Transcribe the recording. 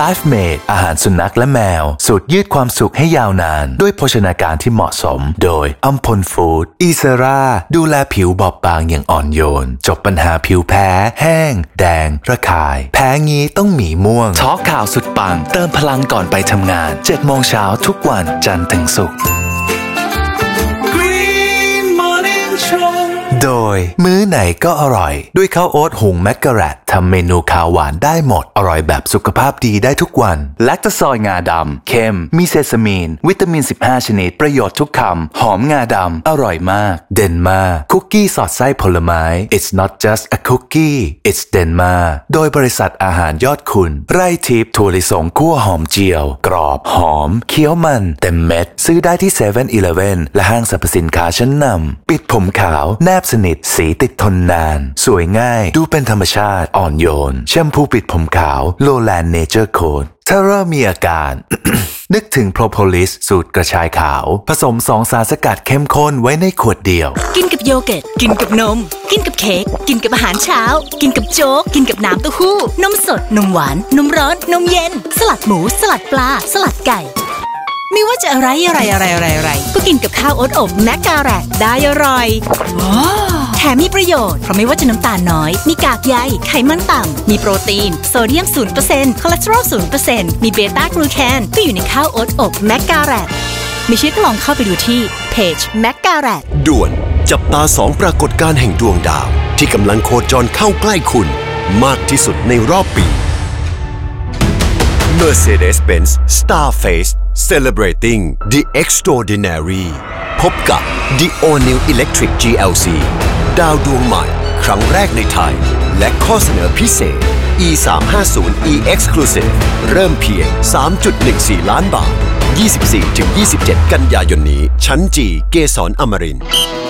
Life Made อาหารสุนัขและแมวสูตรยืดความสุขให้ยาวนานด้วยโภชนาการที่เหมาะสมโดยอัมพลฟู้ดอีเซราดูแลผิวบอบบางอย่างอ่อนโยนจบปัญหาผิวแพ้แห้งแดงระคายแพ้งี้ต้องหมีม่วงช็อคข่าวสุดปังเติมพลังก่อนไปทำงาน 7 โมงเช้าทุกวันจันทร์ถึงศุกร์โดยมื้อไหนก็อร่อยด้วยข้าวโอ๊ตหุงแมกกะแรตทำเมนูข้าวหวานได้หมดอร่อยแบบสุขภาพดีได้ทุกวันแลคตาซอยงาดำเค็มมีเซซามีนวิตามิน15ชนิดประโยชน์ทุกคำหอมงาดำอร่อยมากเดนมาคุกกี้สอดไส้ผลไม้ It's not just a cookie it's Denma โดยบริษัทอาหารยอดคุณไร่ทิพย์ถั่วลิสงคั่วหอมเจียวกรอบหอมเคี้ยวมันเต็มเม็ดซื้อได้ที่ 7-Eleven และห้างสรรพสินค้าชั้นนำปิดผมขาวแนบสนิทสีติดทนนานสวยง่ายดูเป็นธรรมชาติอ่อนโยนแชมพูปิดผมขาวโลแลนด์เนเจอร์โค้ดถ้าเริ่มมีอาการ นึกถึงโพรโพลิสสูตรกระชายขาวผสม2 สารสกัดเข้มข้นไว้ในขวดเดียวกินกับโยเกิร์ตกินกับนมกินกับเค้กกินกับอาหารเช้ากินกับโจ๊กกินกับน้ำเต้าหู้นมสดนมหวานนมร้อนนมเย็นสลัดหมูสลัดปลาสลัดไก่ไม่ว่าจะอะไรก็กินกับข้าวโอ๊ตอบแมกกาแรตได้อร่อยแถมมีประโยชน์เพราะไม่ว่าจะน้ำตาลน้อยมีกากใยไขมันต่ำมีโปรตีนโซเดียม 0% คอเลสเตอรอล 0% มีเบต้ากลูแคนก็อยู่ในข้าวโอ๊ตอบแมกกาแรตไม่เชื่อก็ลองเข้าไปดูที่เพจแมกกาแรตด่วนจับตา2 ปรากฏการณ์แห่งดวงดาวที่กำลังโคจรเข้าใกล้คุณมากที่สุดในรอบปี Mercedes-Benz Starface Celebrating the Extraordinary พบกับ The All New Electric GLC ดาวดวงใหม่ครั้งแรกในไทยและข้อเสนอพิเศษ E350 E Exclusive เริ่มเพียง 3.14 ล้านบาท 24-27 กันยายนนี้ชั้นจีเกษรอมรินทร์